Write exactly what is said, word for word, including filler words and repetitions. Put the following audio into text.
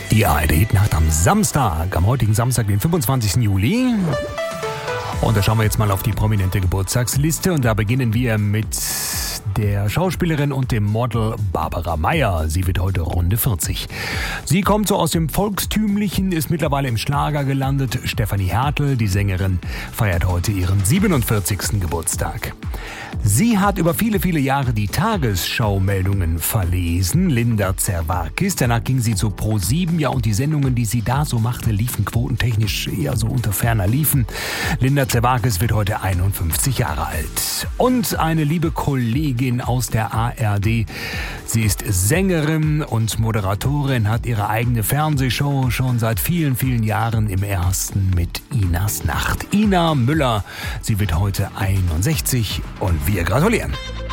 Die A R D-Nacht am Samstag, am heutigen Samstag, den fünfundzwanzigsten Juli. Und da schauen wir jetzt mal auf die prominente Geburtstagsliste und da beginnen wir mit der Schauspielerin und dem Model Barbara Meyer. Sie wird heute Runde vierzig. Sie kommt so aus dem Volkstümlichen, ist mittlerweile im Schlager gelandet. Stefanie Hertel, die Sängerin, feiert heute ihren siebenundvierzigsten Geburtstag. Sie hat über viele, viele Jahre die Tagesschau-Meldungen verlesen. Linda Zerwakis. Danach ging sie zu ProSieben. Ja, und die Sendungen, die sie da so machte, liefen quotentechnisch eher so unter ferner Liefen. Linda Zerwakis wird heute einundfünfzig Jahre alt. Und eine liebe Kollegin aus der A R D. Sie ist Sängerin und Moderatorin, hat ihre eigene Fernsehshow schon seit vielen, vielen Jahren im Ersten mit Inas Nacht. Ina Müller, sie wird heute einundsechzig und wir gratulieren.